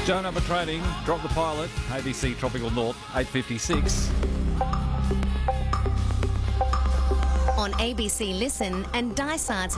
Joan Upper Trading, Drop the Pilot, ABC Tropical North, 8:56. On ABC Listen and Dysart's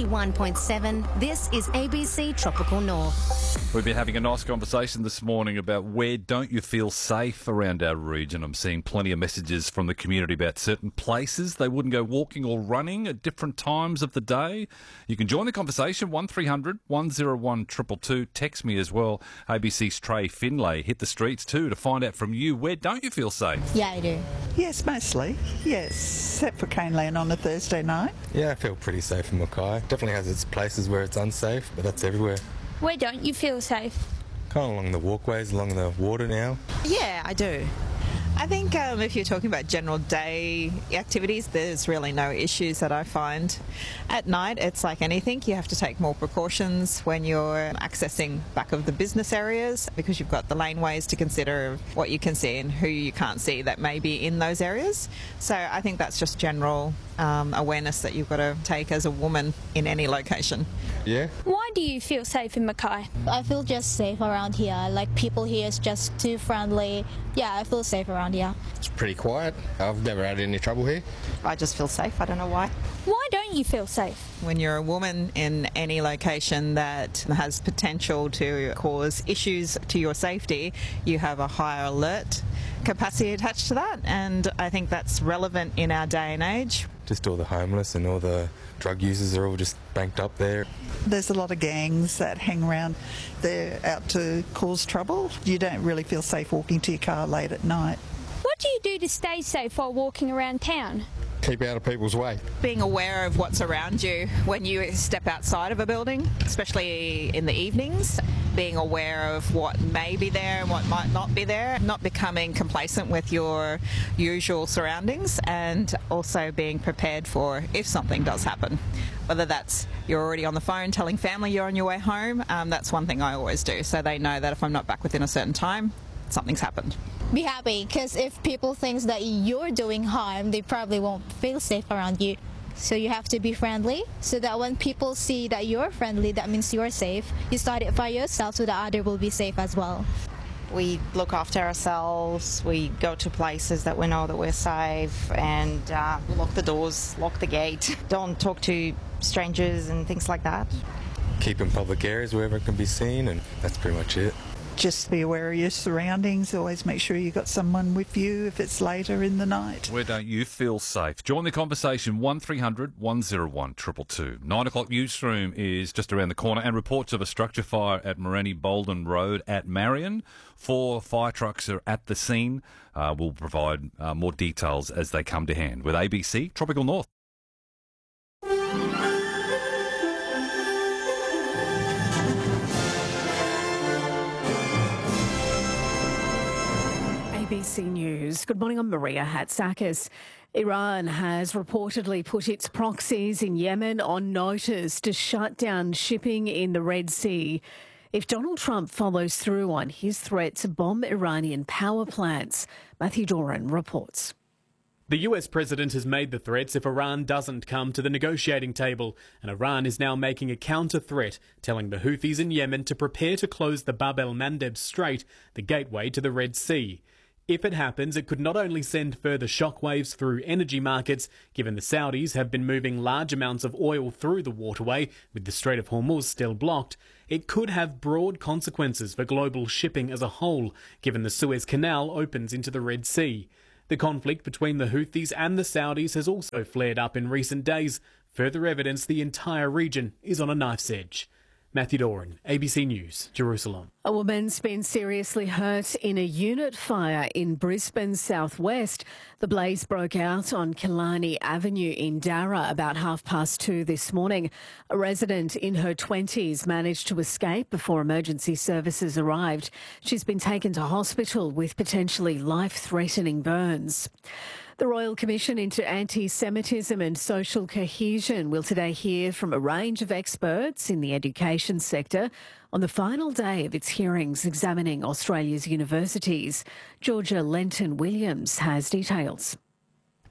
91.7, this is ABC Tropical North. We've been having a nice conversation this morning about where don't you feel safe around our region. I'm seeing plenty of messages from the community about certain places they wouldn't go walking or running at different times of the day. You can join the conversation, 1300 101 222. Text me as well. ABC's Trey Finlay hit the streets too to find out from you, where don't you feel safe? Yeah, I do. Yes, mostly. Yes, except for Cane Lane on a Thursday night. Yeah, I feel pretty safe in Mackay. Definitely has its places where it's unsafe, but that's everywhere. Where don't you feel safe? Kind of along the walkways, along the water now. Yeah, I do. I think if you're talking about general day activities, there's really no issues that I find. At night, it's like anything. You have to take more precautions when you're accessing back of the business areas because you've got the laneways to consider what you can see and who you can't see that may be in those areas. So I think that's just general awareness that you've got to take as a woman in any location. Yeah. Why do you feel safe in Mackay? I feel just safe around here. Like, people here is just too friendly. Yeah, I feel safe around here. It's pretty quiet. I've never had any trouble here. I just feel safe. I don't know why. Why don't you feel safe? When you're a woman in any location that has potential to cause issues to your safety, you have a higher alert capacity attached to that, and I think that's relevant in our day and age. Just all the homeless and all the drug users are all just banked up there. There's a lot of gangs that hang around. They're out to cause trouble. You don't really feel safe walking to your car late at night. What do you do to stay safe while walking around town? Keep out of people's way. Being aware of what's around you when you step outside of a building, especially in the evenings, being aware of what may be there and what might not be there, not becoming complacent with your usual surroundings, and also being prepared for if something does happen. Whether that's you're already on the phone telling family you're on your way home, that's one thing I always do, so they know that if I'm not back within a certain time, something's happened. Be happy, because if people think that you're doing harm, they probably won't feel safe around you. So you have to be friendly, so that when people see that you're friendly, that means you're safe. You start it for yourself so that others will be safe as well. We look after ourselves, we go to places that we know that we're safe, and lock the doors, lock the gate. Don't talk to strangers and things like that. Keep in public areas wherever it can be seen, and that's pretty much it. Just be aware of your surroundings. Always make sure you've got someone with you if it's later in the night. Where don't you feel safe? Join the conversation, 1300 101 222. 9 o'clock newsroom is just around the corner, and reports of a structure fire at Moreni Bolden Road at Marion. 4 fire trucks are at the scene. We'll provide more details as they come to hand with ABC Tropical North. ABC News. Good morning, I'm Maria Hatzakis. Iran has reportedly put its proxies in Yemen on notice to shut down shipping in the Red Sea if Donald Trump follows through on his threat to bomb Iranian power plants. Matthew Doran reports. The US president has made the threats if Iran doesn't come to the negotiating table, and Iran is now making a counter-threat, telling the Houthis in Yemen to prepare to close the Bab el-Mandeb Strait, the gateway to the Red Sea. If it happens, it could not only send further shockwaves through energy markets, given the Saudis have been moving large amounts of oil through the waterway, with the Strait of Hormuz still blocked, it could have broad consequences for global shipping as a whole, given the Suez Canal opens into the Red Sea. The conflict between the Houthis and the Saudis has also flared up in recent days, further evidence the entire region is on a knife's edge. Matthew Doran, ABC News, Jerusalem. A woman's been seriously hurt in a unit fire in Brisbane's southwest. The blaze broke out on Killarney Avenue in Darra about 2:30 this morning. A resident in her 20s managed to escape before emergency services arrived. She's been taken to hospital with potentially life-threatening burns. The Royal Commission into Anti-Semitism and Social Cohesion will today hear from a range of experts in the education sector on the final day of its hearings examining Australia's universities. Georgia Lenton-Williams has details.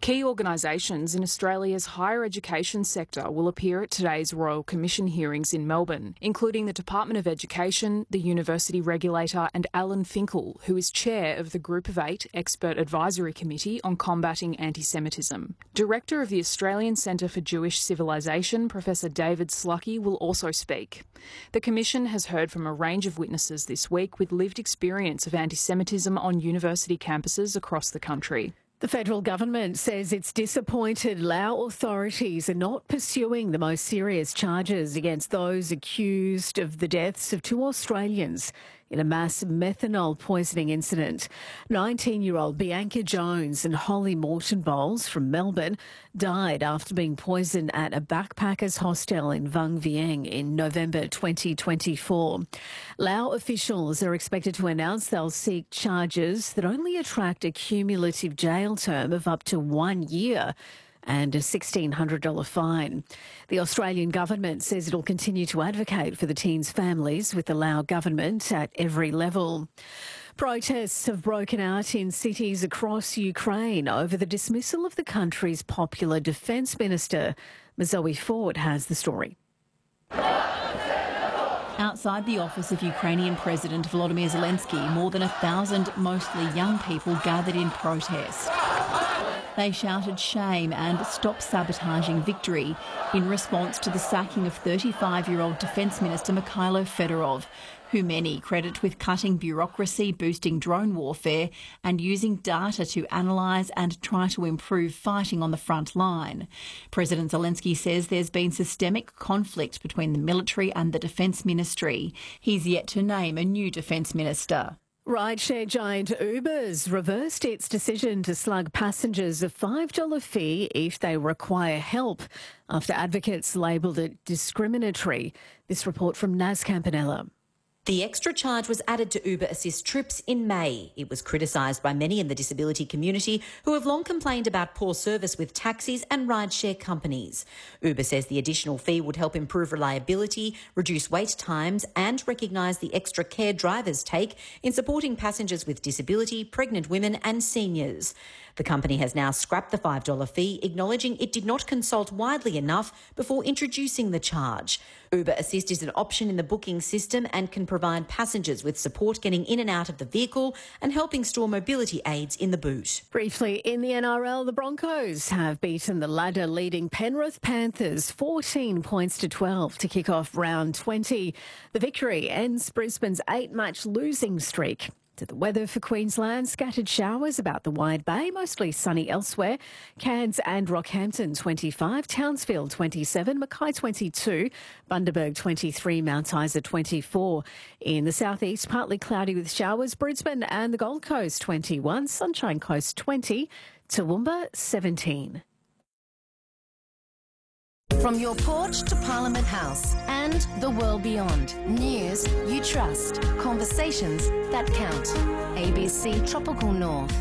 Key organisations in Australia's higher education sector will appear at today's Royal Commission hearings in Melbourne, including the Department of Education, the University Regulator and Alan Finkel, who is chair of the Group of 8 Expert Advisory Committee on Combating Anti-Semitism. Director of the Australian Centre for Jewish Civilisation, Professor David Slucky, will also speak. The Commission has heard from a range of witnesses this week with lived experience of anti-Semitism on university campuses across the country. The federal government says it's disappointed Lao authorities are not pursuing the most serious charges against those accused of the deaths of 2 Australians in a mass methanol poisoning incident. 19-year-old Bianca Jones and Holly Morton Bowles from Melbourne died after being poisoned at a backpackers hostel in Vang Vieng in November 2024. Lao officials are expected to announce they'll seek charges that only attract a cumulative jail term of up to 1 year and a $1,600 fine. The Australian government says it'll continue to advocate for the teens' families with the Lao government at every level. Protests have broken out in cities across Ukraine over the dismissal of the country's popular defence minister. Zoe Ford has the story. Outside the office of Ukrainian President Volodymyr Zelensky, more than 1,000 mostly young people gathered in protest. They shouted shame and stop sabotaging victory in response to the sacking of 35-year-old Defence Minister Mikhailo Fedorov, who many credit with cutting bureaucracy, boosting drone warfare and using data to analyse and try to improve fighting on the front line. President Zelensky says there's been systemic conflict between the military and the Defence Ministry. He's yet to name a new Defence Minister. Rideshare giant Uber's reversed its decision to slug passengers a $5 fee if they require help after advocates labelled it discriminatory. This report from Naz Campanella. The extra charge was added to Uber Assist trips in May. It was criticised by many in the disability community who have long complained about poor service with taxis and rideshare companies. Uber says the additional fee would help improve reliability, reduce wait times and recognise the extra care drivers take in supporting passengers with disability, pregnant women and seniors. The company has now scrapped the $5 fee, acknowledging it did not consult widely enough before introducing the charge. Uber Assist is an option in the booking system and can provide passengers with support getting in and out of the vehicle and helping store mobility aids in the boot. Briefly, in the NRL, the Broncos have beaten the ladder-leading Penrith Panthers 14 points to 12 to kick off round 20. The victory ends Brisbane's 8-match losing streak. To the weather for Queensland, scattered showers about the Wide Bay, mostly sunny elsewhere. Cairns and Rockhampton 25, Townsville 27, Mackay 22, Bundaberg 23, Mount Isa 24. In the southeast, partly cloudy with showers, Brisbane and the Gold Coast 21, Sunshine Coast 20, Toowoomba 17. From your porch to Parliament House and the world beyond. News you trust. Conversations that count. ABC Tropical North.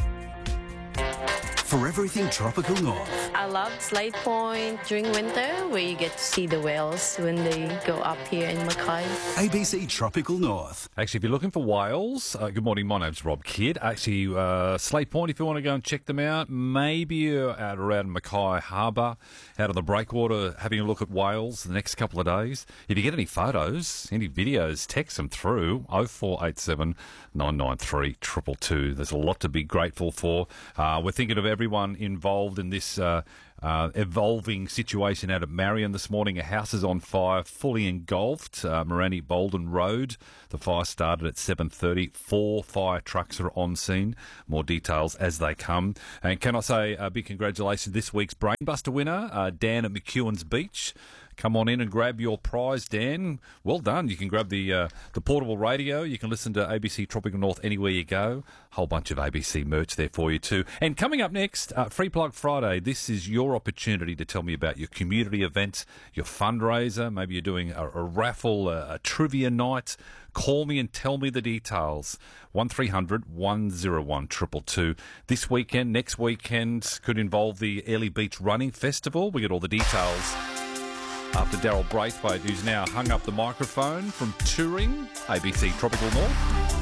For everything Tropical North. I love Slade Point during winter, where you get to see the whales when they go up here in Mackay. ABC Tropical North. Actually, if you're looking for whales, good morning, my name's Rob Kidd. Actually, Slade Point, if you want to go and check them out, maybe you're out around Mackay Harbour, out on the breakwater, having a look at whales the next couple of days. If you get any photos, any videos, text them through 0487 993 222. There's a lot to be grateful for. We're thinking of everyone involved in this evolving situation out of Marion this morning. A house is on fire, fully engulfed, Morani Bolden Road. The fire started at 7:30. 4 fire trucks are on scene. More details as they come. And can I say a big congratulations to this week's Brainbuster winner, Dan at McEwen's Beach. Come on in and grab your prize, Dan. Well done. You can grab the portable radio. You can listen to ABC Tropical North anywhere you go. Whole bunch of ABC merch there for you too. And coming up next, Free Plug Friday. This is your opportunity to tell me about your community event, your fundraiser. Maybe you're doing a raffle, a trivia night. Call me and tell me the details. 1300 101 222. This weekend, next weekend, could involve the Airlie Beach Running Festival. We get all the details after Daryl Braithwaite, who's now hung up the microphone from touring ABC Tropical North.